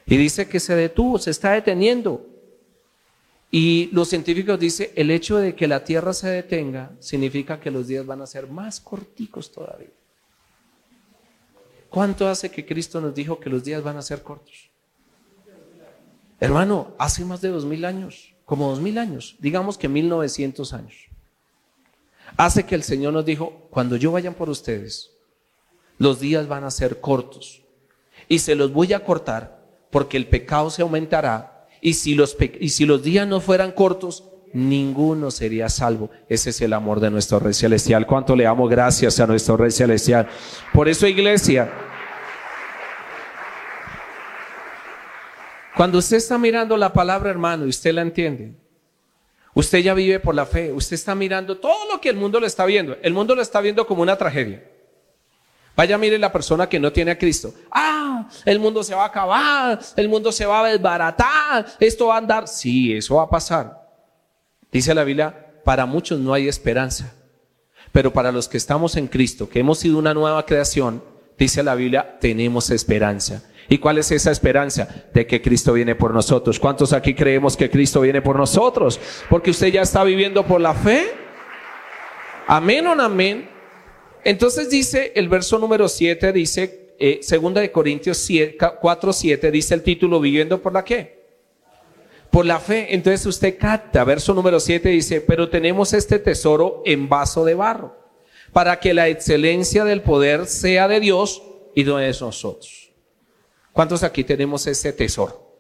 Y dice que se detuvo, se está deteniendo. Y los científicos dicen, el hecho de que la Tierra se detenga significa que los días van a ser más corticos todavía. ¿Cuánto hace que Cristo nos dijo que los días van a ser cortos? Hermano, hace más de 2000 años, como 2000 años, digamos que 1900 años. Hace que el Señor nos dijo, cuando yo vaya por ustedes, los días van a ser cortos. Y se los voy a cortar porque el pecado se aumentará. Y si los días no fueran cortos, ninguno sería salvo. Ese es el amor de nuestro Rey Celestial. ¿Cuánto le damos gracias a nuestro Rey Celestial? Por eso, iglesia, cuando usted está mirando la palabra, hermano, y usted la entiende, usted ya vive por la fe. Usted está mirando todo lo que el mundo lo está viendo. El mundo lo está viendo como una tragedia. Vaya, mire la persona que no tiene a Cristo. El mundo se va a acabar, el mundo se va a desbaratar, esto va a andar. Sí, eso va a pasar. Dice la Biblia, para muchos no hay esperanza, pero para los que estamos en Cristo, que hemos sido una nueva creación, dice la Biblia, tenemos esperanza. ¿Y cuál es esa esperanza? De que Cristo viene por nosotros. ¿Cuántos aquí creemos que Cristo viene por nosotros? Porque usted ya está viviendo por la fe. Amén o no amén. Entonces dice el verso número 7, dice, 2 de Corintios 4:7, dice el título, ¿viviendo por la qué? Por la fe. Entonces usted capta, verso número 7 dice, pero tenemos este tesoro en vaso de barro, para que la excelencia del poder sea de Dios y no de nosotros. ¿Cuántos aquí tenemos ese tesoro?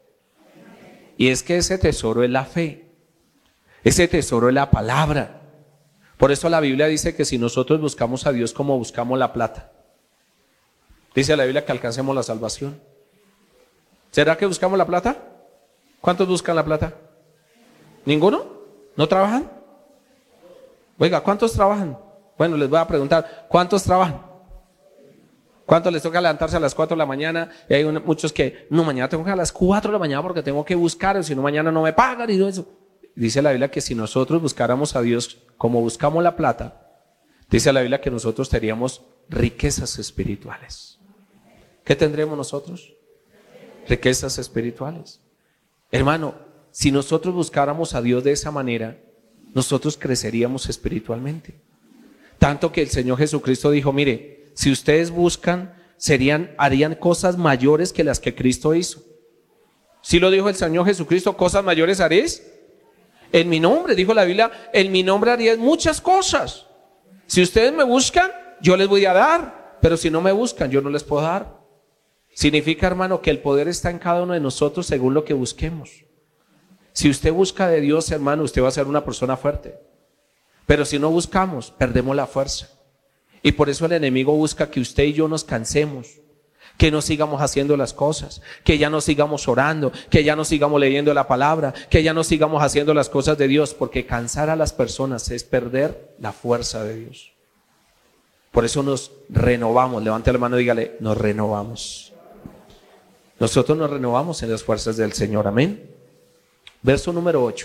Y es que ese tesoro es la fe, ese tesoro es la palabra. Por eso la Biblia dice que si nosotros buscamos a Dios como buscamos la plata, dice la Biblia que alcancemos la salvación. ¿Será que buscamos la plata? ¿Cuántos buscan la plata? ¿Ninguno? ¿No trabajan? Oiga, ¿cuántos trabajan? Bueno, les voy a preguntar, ¿cuántos trabajan? ¿Cuántos les toca levantarse a las 4 de la mañana? Y hay muchos que, no, mañana tengo que a las 4 de la mañana porque tengo que buscar, si no mañana no me pagan y todo eso. Dice la Biblia que si nosotros buscáramos a Dios como buscamos la plata, dice la Biblia que nosotros tendríamos riquezas espirituales. ¿Qué tendremos nosotros? Riquezas espirituales. Hermano, si nosotros buscáramos a Dios de esa manera, nosotros creceríamos espiritualmente. Tanto que el Señor Jesucristo dijo, mire, si ustedes buscan, harían cosas mayores que las que Cristo hizo. ¿Sí lo dijo el Señor Jesucristo? ¿Cosas mayores haréis? En mi nombre, dijo la Biblia, en mi nombre harías muchas cosas. Si ustedes me buscan, yo les voy a dar, pero si no me buscan, yo no les puedo dar. Significa, hermano, que el poder está en cada uno de nosotros según lo que busquemos. Si usted busca de Dios, hermano, usted va a ser una persona fuerte. Pero si no buscamos, perdemos la fuerza. Y por eso el enemigo busca que usted y yo nos cansemos, que no sigamos haciendo las cosas, que ya no sigamos orando, que ya no sigamos leyendo la palabra, que ya no sigamos haciendo las cosas de Dios, porque cansar a las personas es perder la fuerza de Dios. Por eso nos renovamos. Levante la mano y dígale, nos renovamos. Nosotros nos renovamos en las fuerzas del Señor, amén. Verso número 8.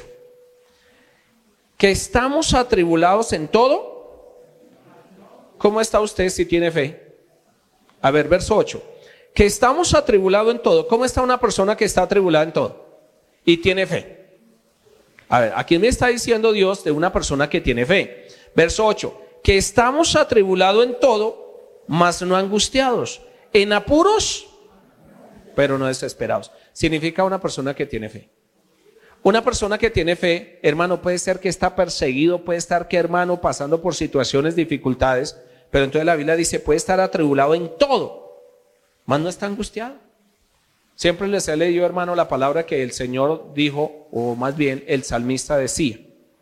Que estamos atribulados en todo. ¿Cómo está usted si tiene fe? A ver, verso 8. Que estamos atribulados en todo. ¿Cómo está una persona que está atribulada en todo y tiene fe? A ver, ¿a quién me está diciendo Dios de una persona que tiene fe? Verso 8. Que estamos atribulados en todo, mas no angustiados, en apuros, pero no desesperados. Significa una persona que tiene fe. Una persona que tiene fe, hermano, puede ser que está perseguido, puede estar que, hermano, pasando por situaciones, dificultades, pero entonces la Biblia dice, puede estar atribulado en todo, mas no está angustiado. Siempre les he leído, hermano, la palabra que el Señor dijo, o más bien el salmista decía,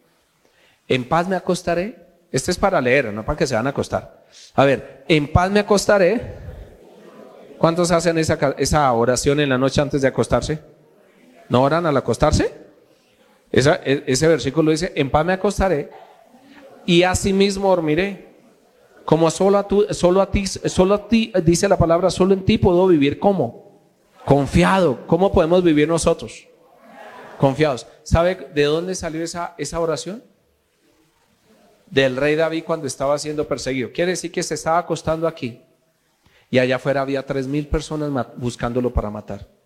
en paz me acostaré. Este es para leer, no para que se van a acostar. A ver, en paz me acostaré. ¿Cuántos hacen esa oración en la noche antes de acostarse? ¿No oran al acostarse? Ese versículo dice, en paz me acostaré y asimismo dormiré. Como solo a ti, dice la palabra, solo en ti puedo vivir. ¿Cómo? Confiado. ¿Cómo podemos vivir nosotros? Confiados. ¿Sabe de dónde salió esa oración? Del rey David cuando estaba siendo perseguido. Quiere decir que se estaba acostando aquí y allá afuera había 3000 personas buscándolo para matar.